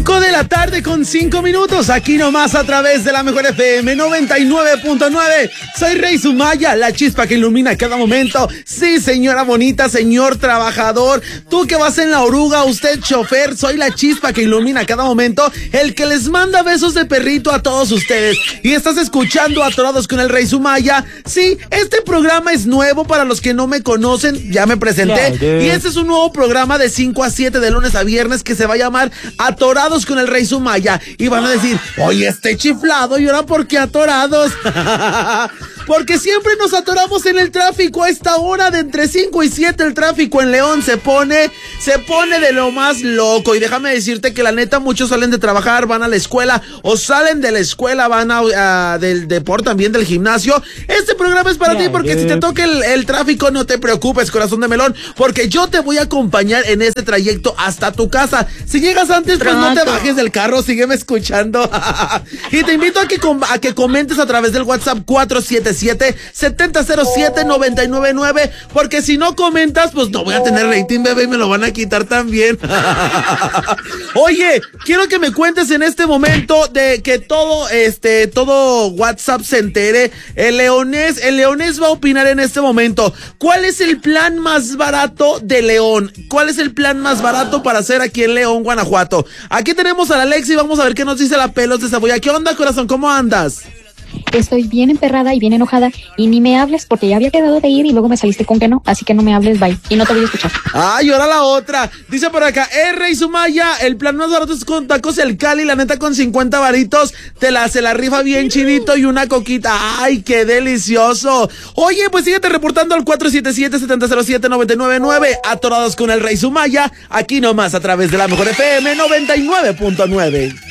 5 de la tarde con 5 minutos, aquí nomás a través de la Mejor FM 99.9. Soy Rey Sumaya, la chispa que ilumina cada momento. Sí, señora bonita, señor trabajador, tú que vas en la oruga, usted chofer, soy la chispa que ilumina cada momento, el que les manda besos de perrito a todos ustedes. Y estás escuchando Atorados con el Rey Sumaya. Sí, este programa es nuevo para los que no me conocen, ya me presenté. Y este es un nuevo programa de 5 a 7 de lunes a viernes que se va a llamar Atorados con el Rey Sumaya. Y van a decir, oye, este chiflado, ¿y ahora por qué atorados? Porque siempre nos atoramos en el tráfico. A esta hora de entre 5 y 7 el tráfico en León se pone de lo más loco. Y déjame decirte que la neta muchos salen de trabajar, van a la escuela o salen de la escuela, van del deporte, también del gimnasio. Este programa es para ti porque si te toca el tráfico no te preocupes, corazón de melón, porque yo te voy a acompañar en este trayecto hasta tu casa. Si llegas antes, pues no te bajes del carro, sígueme escuchando. Y te invito a que comentes a través del WhatsApp 477-7007-999, porque si no comentas, pues no voy a tener rating, bebé, y me lo van a quitar también. Oye, quiero que me cuentes en este momento de que todo WhatsApp se entere. El leonés va a opinar en este momento. ¿Cuál es el plan más barato de León? ¿Cuál es el plan más barato para hacer aquí en León, Guanajuato? Aquí tenemos a la Alexi, vamos a ver qué nos dice la Pelos de Cebolla. ¿Qué onda, corazón? ¿Cómo andas? Estoy bien emperrada y bien enojada y ni me hables porque ya había quedado de ir y luego me saliste con que no, así que no me hables, bye, y no te voy a escuchar. Ay, ahora la otra, dice por acá, Rey Sumaya, el plan más barato es con tacos el Cali, la neta con 50 varitos, se la rifa bien chinito y una coquita, ay, qué delicioso. Oye, pues síguete reportando al 477-7007-999, Atorados con el Rey Sumaya, aquí nomás a través de la Mejor FM 99.9.